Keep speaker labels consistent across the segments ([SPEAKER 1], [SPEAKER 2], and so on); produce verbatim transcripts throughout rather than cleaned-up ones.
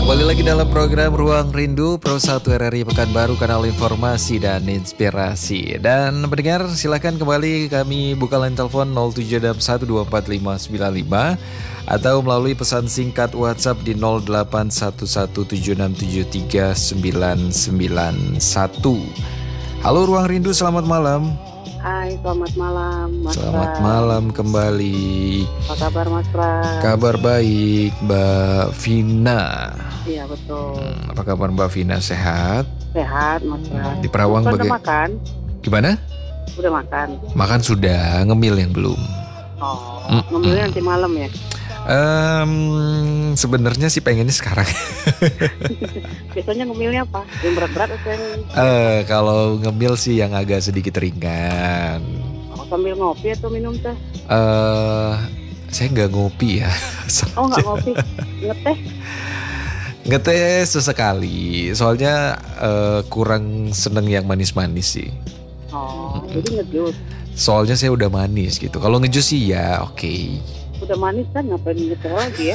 [SPEAKER 1] Kembali lagi dalam program Ruang Rindu Pro satu R R I Pekanbaru, kanal informasi dan inspirasi. Dan pendengar silakan kembali kami buka line telepon nol tujuh enam satu dua empat lima sembilan lima atau melalui pesan singkat WhatsApp di nol delapan satu satu tujuh enam tujuh tiga sembilan sembilan satu. Halo Ruang Rindu, selamat malam.
[SPEAKER 2] Hai, selamat malam Mas
[SPEAKER 1] Selamat
[SPEAKER 2] Pras.
[SPEAKER 1] malam kembali.
[SPEAKER 2] Apa kabar Mas Pras?
[SPEAKER 1] Kabar baik Mbak Vina.
[SPEAKER 2] Iya betul.
[SPEAKER 1] Hmm, apa kabar Mbak Vina, sehat?
[SPEAKER 2] Sehat Mas Pras.
[SPEAKER 1] Di Perawang
[SPEAKER 2] Udah
[SPEAKER 1] baga-
[SPEAKER 2] makan?
[SPEAKER 1] Gimana?
[SPEAKER 2] Udah makan.
[SPEAKER 1] Makan sudah, ngemil yang belum.
[SPEAKER 2] Oh,
[SPEAKER 1] Mm,
[SPEAKER 2] ngemilnya nanti malam ya.
[SPEAKER 1] Um, sebenarnya sih pengennya sekarang.
[SPEAKER 2] Biasanya ngemilnya apa? Yang berat-berat atau yang
[SPEAKER 1] Eh, kalau ngemil sih yang agak sedikit ringan.
[SPEAKER 2] oh, sambil ngopi atau minum teh?
[SPEAKER 1] Eh, saya nggak ngopi ya.
[SPEAKER 2] Oh nggak ngopi, ngeteh?
[SPEAKER 1] Ngeteh sesekali. Soalnya eh, kurang seneng yang manis-manis sih.
[SPEAKER 2] Oh, jadi ngejus.
[SPEAKER 1] Soalnya saya udah manis gitu. Kalau ngejus sih ya oke.
[SPEAKER 2] Udah manis kan ngapain ngeteh lagi ya?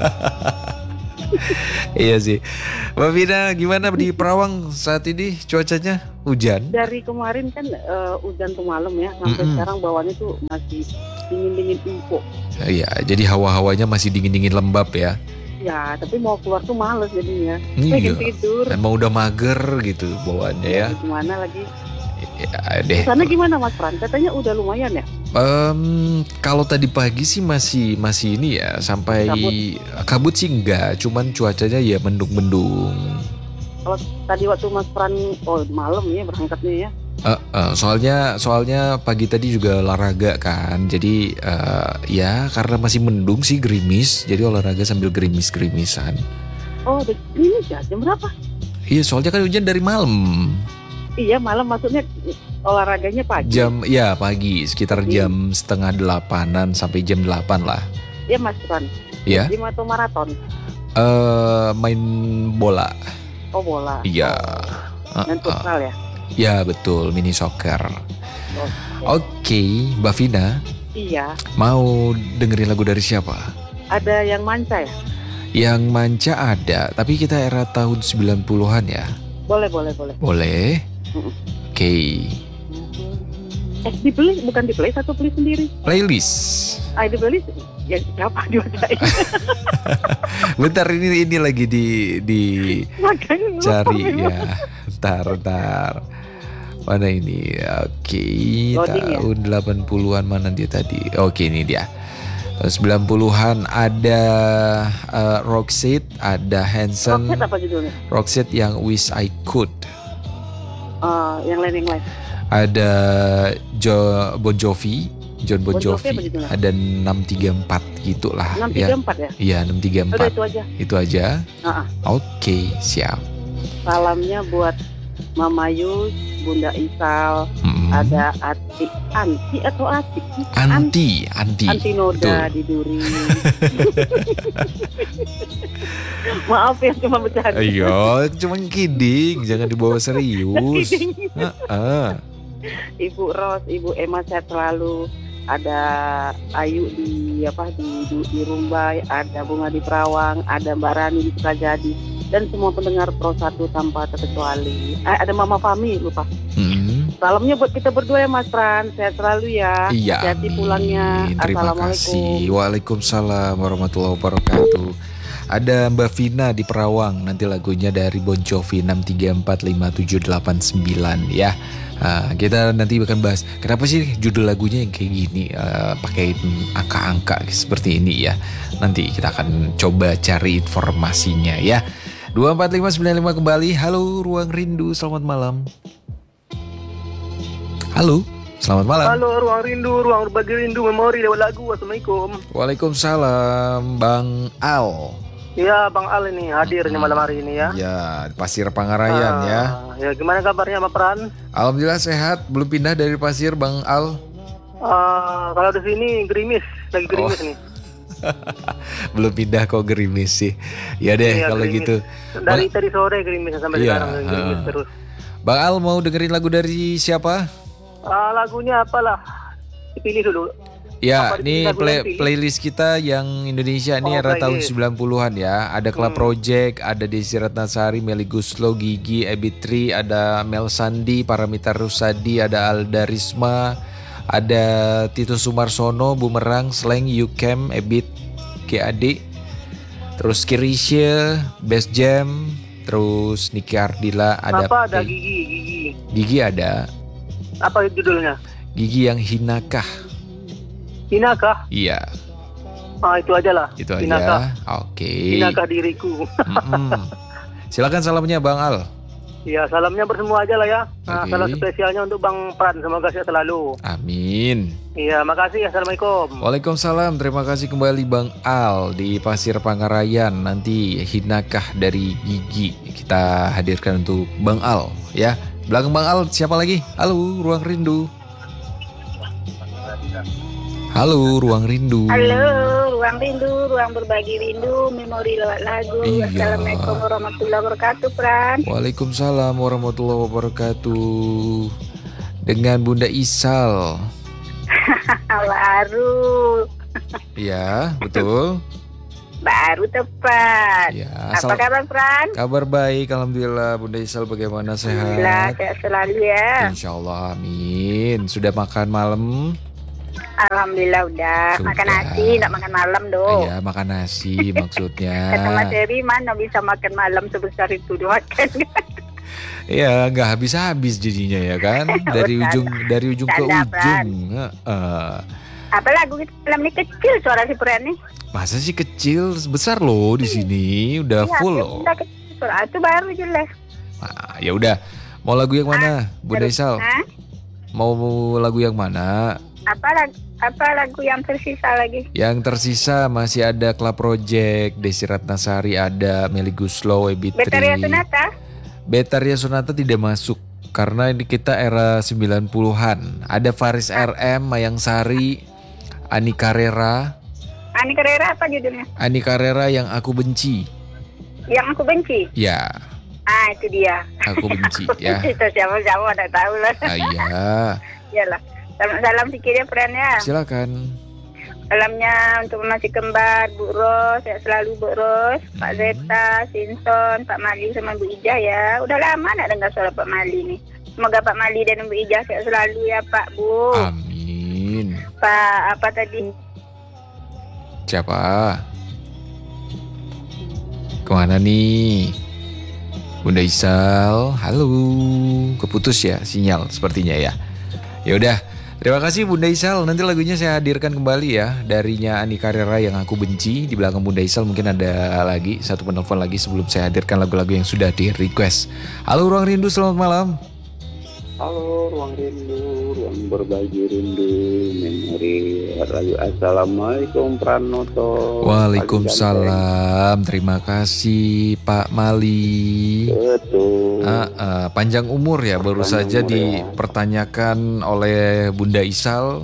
[SPEAKER 1] Iya sih. Mbak Vina, gimana di Perawang saat ini cuacanya? Hujan?
[SPEAKER 2] Dari kemarin kan eh, hujan tuh malam ya, sampai
[SPEAKER 1] Mm-mm.
[SPEAKER 2] sekarang bawaannya tuh masih dingin-dingin empuk.
[SPEAKER 1] Iya, jadi hawa-hawanya masih dingin-dingin lembab ya.
[SPEAKER 2] Ya, tapi mau keluar tuh males jadinya.
[SPEAKER 1] Iya.
[SPEAKER 2] Pengen tidur.
[SPEAKER 1] Emang udah mager gitu bawaannya ya.
[SPEAKER 2] Gimana lagi?
[SPEAKER 1] Ya deh.
[SPEAKER 2] Sana gimana Mas Pran? Katanya udah lumayan ya?
[SPEAKER 1] Em, kalau tadi pagi sih masih masih ini ya, sampai kabut, kabut sih enggak, cuman cuacanya ya mendung-mendung.
[SPEAKER 2] Kalau tadi waktu Mas Pran, oh malam ya berangkatnya ya?
[SPEAKER 1] Uh, uh, soalnya soalnya pagi tadi juga olahraga kan, jadi uh, ya karena masih mendung sih gerimis, jadi olahraga sambil gerimis-gerimisan.
[SPEAKER 2] Oh, udah- ini ya jam berapa?
[SPEAKER 1] Iya, soalnya kan hujan dari malam.
[SPEAKER 2] Iya malam, maksudnya olahraganya pagi.
[SPEAKER 1] Jam ya pagi sekitar
[SPEAKER 2] Pagi.
[SPEAKER 1] jam setengah delapanan sampai jam delapan lah.
[SPEAKER 2] Iya Mas Pran.
[SPEAKER 1] Ya,
[SPEAKER 2] Gym atau maraton?
[SPEAKER 1] eh main bola.
[SPEAKER 2] Oh bola.
[SPEAKER 1] Iya.
[SPEAKER 2] Oh, dan
[SPEAKER 1] Uh, uh.
[SPEAKER 2] futsal ya?
[SPEAKER 1] Ya betul, mini soccer.
[SPEAKER 2] Oh,
[SPEAKER 1] Oke, Mbak Vina,
[SPEAKER 2] iya.
[SPEAKER 1] mau dengerin lagu dari siapa?
[SPEAKER 2] Ada yang manca ya?
[SPEAKER 1] Yang manca ada, tapi kita era tahun sembilan puluhan ya.
[SPEAKER 2] Boleh, boleh, boleh.
[SPEAKER 1] Boleh?
[SPEAKER 2] Mm-mm.
[SPEAKER 1] Oke.
[SPEAKER 2] Eh dibeli, bukan dibeli, satu beli sendiri.
[SPEAKER 1] Playlist.
[SPEAKER 2] Ah dibeli, ya siapa diwadain?
[SPEAKER 1] Bentar, ini ini lagi di di
[SPEAKER 2] Makanya lupa
[SPEAKER 1] cari
[SPEAKER 2] memang.
[SPEAKER 1] ya. Ntar, ntar. Mana ini? Oke,
[SPEAKER 2] Loading ya?
[SPEAKER 1] tahun delapan puluhan mana dia tadi? Oke, ini dia. Tahun sembilan puluhan ada uh, Roxette, ada Hanson.
[SPEAKER 2] Rocket apa judulnya?
[SPEAKER 1] Roxette yang Wish I Could.
[SPEAKER 2] Eh, yang lain yang lain.
[SPEAKER 1] Ada Jo Bon Jovi, John Bon,
[SPEAKER 2] Bon Jovi
[SPEAKER 1] Jovi.
[SPEAKER 2] apa judulnya?
[SPEAKER 1] Ada enam tiga empat gitulah
[SPEAKER 2] enam
[SPEAKER 1] ya.
[SPEAKER 2] tiga empat ya?
[SPEAKER 1] Iya, enam tiga
[SPEAKER 2] Udah
[SPEAKER 1] empat.
[SPEAKER 2] itu aja.
[SPEAKER 1] Itu aja.
[SPEAKER 2] Ah, ah.
[SPEAKER 1] Oke, siap.
[SPEAKER 2] Salamnya buat Mama Yus, Bunda Isal,
[SPEAKER 1] Mm-mm.
[SPEAKER 2] ada Ati, Anti atau Atik?
[SPEAKER 1] Anti, anti.
[SPEAKER 2] Anti Noda
[SPEAKER 1] Betul.
[SPEAKER 2] di Duri. Maaf ya cuma bercanda.
[SPEAKER 1] Ayo, cuman kidding, jangan dibawa serius.
[SPEAKER 2] Kidding.
[SPEAKER 1] Heeh.
[SPEAKER 2] Ibu Ros, Ibu Emma sehat selalu. Ada Ayu di apa di di, di Rumbai, ada Bunga di Perawang, ada Mbak Rani di Sukajadi, dan semua pendengar Pro satu tanpa terkecuali. Eh, ada Mama Fami lupa.
[SPEAKER 1] Mm.
[SPEAKER 2] Salamnya buat kita berdua ya Mas Pran, sehat selalu ya.
[SPEAKER 1] Iya,
[SPEAKER 2] Hati-hati
[SPEAKER 1] amin.
[SPEAKER 2] pulangnya.
[SPEAKER 1] Terima
[SPEAKER 2] Assalamualaikum.
[SPEAKER 1] kasih. Waalaikumsalam warahmatullahi wabarakatuh. Ada Mbak Vina di Perawang, nanti lagunya dari Bon Jovi enam tiga empat lima tujuh delapan sembilan ya. Nah, kita nanti akan bahas kenapa sih judul lagunya yang kayak gini, uh, pakai angka-angka seperti ini ya. Nanti kita akan coba cari informasinya ya. dua empat lima sembilan lima kembali. Halo Ruang Rindu, selamat malam. Halo, selamat malam.
[SPEAKER 3] Halo, Ruang Rindu, Ruang Berbagi Rindu, Memori lewat lagu. Assalamualaikum.
[SPEAKER 1] Waalaikumsalam, Bang Al.
[SPEAKER 3] Ya, Bang Al ini hadirnya malam hari ini ya.
[SPEAKER 1] Ya, Pasir Pangarayan
[SPEAKER 3] Ah,
[SPEAKER 1] ya.
[SPEAKER 3] Ya, gimana kabarnya Mas Pran?
[SPEAKER 1] Alhamdulillah sehat, belum pindah dari Pasir, Bang Al.
[SPEAKER 3] Ah, kalau di sini gerimis, lagi gerimis
[SPEAKER 1] Oh.
[SPEAKER 3] nih.
[SPEAKER 1] Belum pindah kok gerimis sih. Ya deh
[SPEAKER 3] Iya,
[SPEAKER 1] kalau
[SPEAKER 3] gerimis.
[SPEAKER 1] gitu.
[SPEAKER 3] Dari tadi sore gerimis sampai
[SPEAKER 1] Iya,
[SPEAKER 3] sekarang gerimis
[SPEAKER 1] ah.
[SPEAKER 3] terus.
[SPEAKER 1] Bang Al mau dengerin lagu dari siapa?
[SPEAKER 3] Ah, lagunya apalah? Dipilih dulu.
[SPEAKER 1] Ya,
[SPEAKER 3] Apa
[SPEAKER 1] ini
[SPEAKER 3] ditinggal Bu
[SPEAKER 1] play,
[SPEAKER 3] Yanti?
[SPEAKER 1] playlist kita yang Indonesia ini
[SPEAKER 3] Oh,
[SPEAKER 1] era tahun
[SPEAKER 3] playlist.
[SPEAKER 1] sembilan puluhan ya. Ada Club
[SPEAKER 3] Hmm.
[SPEAKER 1] Project, ada Desi Ratnasari, Melly Guslo, Gigi, Ebitri, ada Mel Sandi, Paramita Rusadi, ada Alda Risma, ada Tito Sumarsono, Bumerang, Slang, Yukem, Ebit, G A D, terus Kirisha, Best Jam, terus Niki Ardila, ada
[SPEAKER 3] Apa ada
[SPEAKER 1] P.
[SPEAKER 3] Gigi, Gigi.
[SPEAKER 1] Gigi ada,
[SPEAKER 3] Apa judulnya?
[SPEAKER 1] Gigi yang Hinakah.
[SPEAKER 3] Hinakah?
[SPEAKER 1] Iya,
[SPEAKER 3] Ah, itu aja lah.
[SPEAKER 1] itu aja.
[SPEAKER 3] Hinakah.
[SPEAKER 1] Oke.
[SPEAKER 3] Hinakah diriku.
[SPEAKER 1] Mm-mm. Silakan salamnya Bang Al.
[SPEAKER 3] Ya, salamnya bersemua aja lah ya. Nah,
[SPEAKER 1] Oke.
[SPEAKER 3] salam spesialnya untuk Bang Pran. Semoga sehat selalu.
[SPEAKER 1] Amin.
[SPEAKER 3] Iya, makasih. Assalamualaikum.
[SPEAKER 1] Waalaikumsalam. Terima kasih kembali Bang Al di Pasir Pangarayan. Nanti Hinakah dari Gigi kita hadirkan untuk Bang Al ya. Belakang Bang Al siapa lagi? Halo, Ruang Rindu. Halo, Ruang Rindu.
[SPEAKER 4] Halo, ruang rindu, ruang berbagi rindu, memori lewat lagu.
[SPEAKER 1] Iya.
[SPEAKER 4] Assalamualaikum warahmatullahi wabarakatuh, Pran.
[SPEAKER 1] Waalaikumsalam warahmatullahi wabarakatuh. Dengan Bunda Isal.
[SPEAKER 4] Baru,
[SPEAKER 1] Ya, betul.
[SPEAKER 4] baru tepat.
[SPEAKER 1] Ya,
[SPEAKER 4] Apa
[SPEAKER 1] sal-
[SPEAKER 4] kabar, Pran?
[SPEAKER 1] kabar baik, alhamdulillah. Bunda Isal bagaimana,
[SPEAKER 4] Alhamdulillah,
[SPEAKER 1] sehat?
[SPEAKER 4] sehat selalu ya.
[SPEAKER 1] Insya Allah, amin. Sudah makan malam?
[SPEAKER 4] Alhamdulillah udah.
[SPEAKER 1] Sudah.
[SPEAKER 4] Makan nasi, nggak makan malam doh.
[SPEAKER 1] Iya, makan nasi maksudnya.
[SPEAKER 4] Kata Mas Eri, mana bisa makan malam sebesar itu dimakan.
[SPEAKER 1] Iya, nggak habis-habis jadinya ya kan? Dari
[SPEAKER 4] Bercanda.
[SPEAKER 1] ujung dari ujung ke
[SPEAKER 4] Bercanda,
[SPEAKER 1] ujung. Heeh.
[SPEAKER 4] Apa lagu kita malam ini kecil suara si Pran nih?
[SPEAKER 1] Masa sih kecil, besar loh di sini, udah
[SPEAKER 4] Iya,
[SPEAKER 1] full
[SPEAKER 4] dia
[SPEAKER 1] loh.
[SPEAKER 4] udah kecil. Suara itu baru jelas.
[SPEAKER 1] Nah, ya udah. Mau lagu yang mana, Bunda
[SPEAKER 4] Terus,
[SPEAKER 1] Isal?
[SPEAKER 4] hah?
[SPEAKER 1] Mau lagu yang mana?
[SPEAKER 4] Apa lagu, apa lagu yang tersisa lagi?
[SPEAKER 1] Yang tersisa masih ada Club Project, Desi Ratnasari, ada Melly Guslo, Ebitri.
[SPEAKER 4] Betaria Sonata?
[SPEAKER 1] Betaria Sonata tidak masuk karena ini kita era sembilan puluhan. Ada Faris R M, Mayang Sari, Ani Carrera,
[SPEAKER 4] Ani Carrera apa judulnya?
[SPEAKER 1] Ani Carrera yang aku benci.
[SPEAKER 4] Yang aku benci.
[SPEAKER 1] Ya,
[SPEAKER 4] Ah, itu dia.
[SPEAKER 1] aku benci ya.
[SPEAKER 4] Itu siapa-siapa udah tahu lah.
[SPEAKER 1] Ah, iya,
[SPEAKER 4] Iyalah. Salam-salam sikitnya Pran ya.
[SPEAKER 1] silakan.
[SPEAKER 4] Salamnya untuk masih kembar, Bu Ros, sehat selalu Bu Ros, Pak
[SPEAKER 1] Hmm.
[SPEAKER 4] Zeta, Sinson, Pak Mali sama Bu Ijah ya. Udah lama nak dengar suara Pak Mali nih. Semoga Pak Mali dan Bu Ijah sehat selalu ya Pak Bu.
[SPEAKER 1] Amin.
[SPEAKER 4] Pak apa tadi?
[SPEAKER 1] Siapa? Kemana nih? Bunda Isal, halo. Keputus ya sinyal sepertinya ya. Ya udah, terima kasih Bunda Isal. Nanti lagunya saya hadirkan kembali ya darinya Ani Carrera yang aku benci. Di belakang Bunda Isal mungkin ada lagi satu penelpon lagi sebelum saya hadirkan lagu-lagu yang sudah di request. Halo Ruang Rindu, selamat malam.
[SPEAKER 5] Halo, ruang rindu, ruang berbagi rindu, memori rayu. Assalamualaikum Pranoto.
[SPEAKER 1] Waalaikumsalam. Terima kasih Pak Mali.
[SPEAKER 5] Betul.
[SPEAKER 1] Ah, ah, panjang umur ya, baru
[SPEAKER 5] Panjang
[SPEAKER 1] saja
[SPEAKER 5] umur ya.
[SPEAKER 1] dipertanyakan oleh Bunda Isal.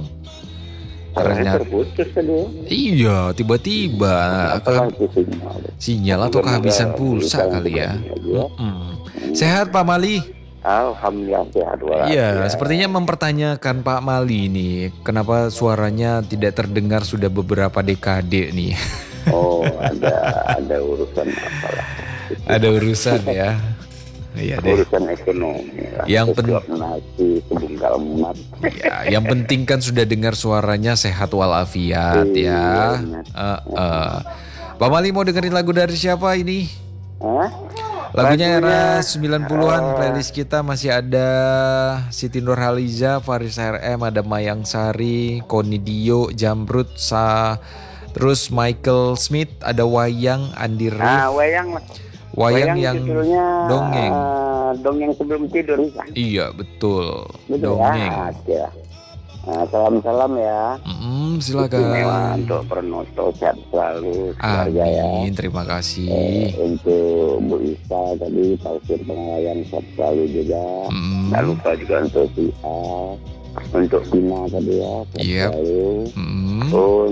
[SPEAKER 5] Karena
[SPEAKER 1] Ternyata
[SPEAKER 5] terputus tadi.
[SPEAKER 1] iya, tiba-tiba
[SPEAKER 5] Apalah
[SPEAKER 1] ke-
[SPEAKER 5] itu sinyal.
[SPEAKER 1] sinyal atau kehabisan pulsa kali ya. Mm-mm. Sehat Pak Mali?
[SPEAKER 5] Alhamdulillah sehat walafiat.
[SPEAKER 1] Iya, sepertinya mempertanyakan Pak Mali nih, kenapa suaranya tidak terdengar sudah beberapa dekade nih.
[SPEAKER 5] Oh, ada ada urusan apalah.
[SPEAKER 1] Ada urusan ya. Iya deh.
[SPEAKER 5] Urusan ekonomi. lah.
[SPEAKER 1] Yang pen-
[SPEAKER 5] Setiap nasi sebungkal emas.
[SPEAKER 1] Ya, yang penting kan sudah dengar suaranya sehat walafiat ya.
[SPEAKER 5] Iya,
[SPEAKER 1] Eh, eh. Pak Mali mau dengerin lagu dari siapa ini?
[SPEAKER 5] Hah?
[SPEAKER 1] Lagunya era
[SPEAKER 5] Lagunya,
[SPEAKER 1] sembilan puluhan,
[SPEAKER 5] eh,
[SPEAKER 1] playlist kita masih ada Siti Nurhaliza, Faris R M, ada Mayang Sari, Koni Dio, Jamrut, Sa, terus Michael Smith, ada Wayang, Andi
[SPEAKER 5] Ah,
[SPEAKER 1] Rif,
[SPEAKER 5] wayang lah.
[SPEAKER 1] Wayang yang
[SPEAKER 5] judulnya,
[SPEAKER 1] dongeng.
[SPEAKER 5] ah, dongeng sebelum tidur. Kan?
[SPEAKER 1] Iya betul,
[SPEAKER 5] Betul
[SPEAKER 1] dongeng.
[SPEAKER 5] ya. Oke. Nah, salam-salam ya.
[SPEAKER 1] Mm-mm,
[SPEAKER 5] Istimewa
[SPEAKER 1] silakan.
[SPEAKER 5] untuk Pranoto, sehat selalu keluarga ya.
[SPEAKER 1] Amin, terima
[SPEAKER 5] Eh,
[SPEAKER 1] kasih.
[SPEAKER 5] untuk Bu Isa tadi, Pasir Pengalayan, sehat selalu juga.
[SPEAKER 1] Mm,
[SPEAKER 5] Tak lupa juga untuk si A, untuk Tina tadi ya, sehat
[SPEAKER 1] Yep.
[SPEAKER 5] selalu.
[SPEAKER 1] mm,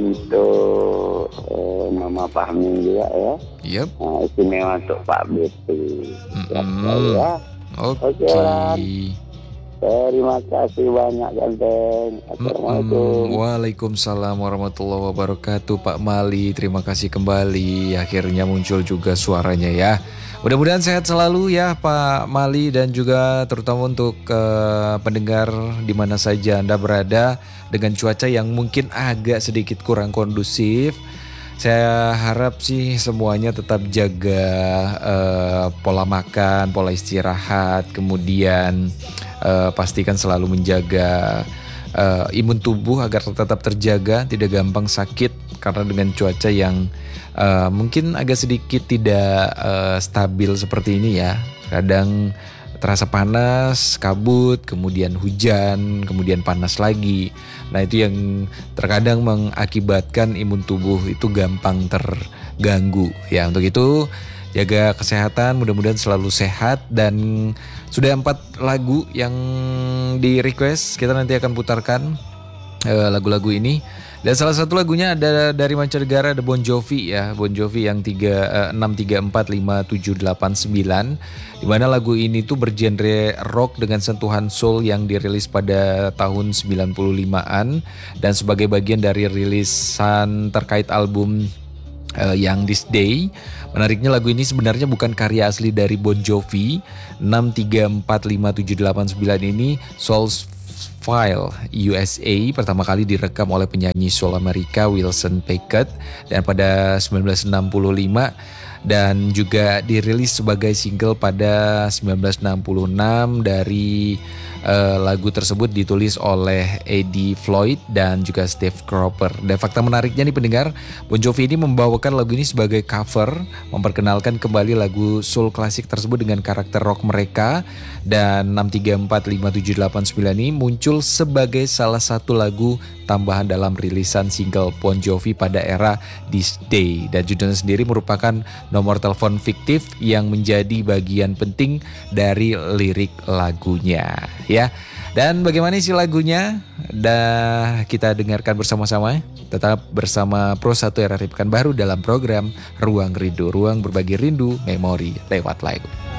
[SPEAKER 5] Untuk eh, Mama Fahmi juga ya.
[SPEAKER 1] Yep.
[SPEAKER 5] Nah, istimewa untuk Pak Betty. Sehat
[SPEAKER 1] Mm-mm.
[SPEAKER 5] selalu ya.
[SPEAKER 1] Oke.
[SPEAKER 5] Oke, Ran. Terima kasih banyak ganteng. Assalamualaikum.
[SPEAKER 1] Mm, Waalaikumsalam warahmatullahi wabarakatuh Pak Mali. Terima kasih kembali. Akhirnya muncul juga suaranya ya. Mudah-mudahan sehat selalu ya Pak Mali dan juga terutama untuk uh, pendengar di mana saja Anda berada dengan cuaca yang mungkin agak sedikit kurang kondusif. Saya harap sih semuanya tetap jaga uh, pola makan, pola istirahat, kemudian uh, pastikan selalu menjaga uh, imun tubuh agar tetap terjaga, tidak gampang sakit karena dengan cuaca yang uh, mungkin agak sedikit tidak uh, stabil seperti ini ya. Kadang terasa panas, kabut, kemudian hujan, kemudian panas lagi. Nah itu yang terkadang mengakibatkan imun tubuh itu gampang terganggu. Ya untuk itu jaga kesehatan, mudah-mudahan selalu sehat. Dan sudah empat lagu yang di request, kita nanti akan putarkan uh, lagu-lagu ini. Dan salah satu lagunya ada dari mancanegara, ada Bon Jovi ya, Bon Jovi yang enam tiga empat lima tujuh delapan sembilan, di mana lagu ini tuh bergenre rock dengan sentuhan soul yang dirilis pada tahun sembilan puluh limaan dan sebagai bagian dari rilisan terkait album uh, Young This Day. Menariknya lagu ini sebenarnya bukan karya asli dari Bon Jovi. Enam tiga empat lima tujuh delapan sembilan ini Soul's File U S A pertama kali direkam oleh penyanyi soul Amerika Wilson Pickett dan pada sembilan belas enam puluh lima dan juga dirilis sebagai single pada sembilan belas enam puluh enam. Dari uh, lagu tersebut ditulis oleh Eddie Floyd dan juga Steve Cropper. Dan fakta menariknya nih pendengar, Bon Jovi ini membawakan lagu ini sebagai cover, memperkenalkan kembali lagu soul klasik tersebut dengan karakter rock mereka. Dan enam tiga empat lima tujuh delapan sembilan ini muncul sebagai salah satu lagu tambahan dalam rilisan single Bon Jovi pada era This Day. Dan judulnya sendiri merupakan nomor telepon fiktif yang menjadi bagian penting dari lirik lagunya ya. Dan bagaimana isi lagunya? Dah kita dengarkan bersama-sama. Tetap bersama Pro satu R R I Pekanbaru dalam program Ruang Rindu, ruang berbagi rindu memori lewat lagu.